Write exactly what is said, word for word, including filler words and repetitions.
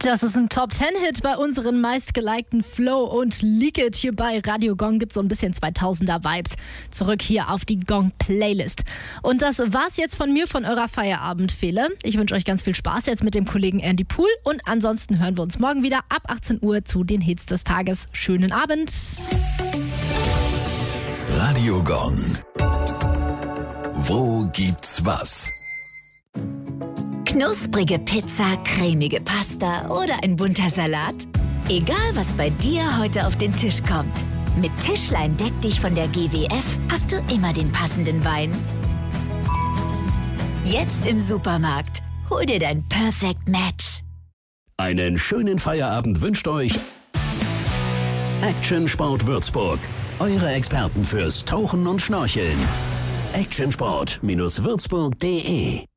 Das ist ein Top-Ten-Hit bei unseren meistgelikten Flow und Leak It. Hier bei Radio Gong gibt so ein bisschen zweitausender-Vibes. Zurück hier auf die Gong-Playlist. Und das war's jetzt von mir, von eurer Feierabendfehle. Ich wünsche euch ganz viel Spaß jetzt mit dem Kollegen Andy Pool. Und ansonsten hören wir uns morgen wieder ab achtzehn Uhr zu den Hits des Tages. Schönen Abend. Radio Gong. Wo gibt's was? Knusprige Pizza, cremige Pasta oder ein bunter Salat? Egal, was bei dir heute auf den Tisch kommt. Mit Tischlein deck dich von der G W F hast du immer den passenden Wein. Jetzt im Supermarkt. Hol dir dein Perfect Match. Einen schönen Feierabend wünscht euch Action Sport Würzburg. Eure Experten fürs Tauchen und Schnorcheln. actionsport Würzburg punkt de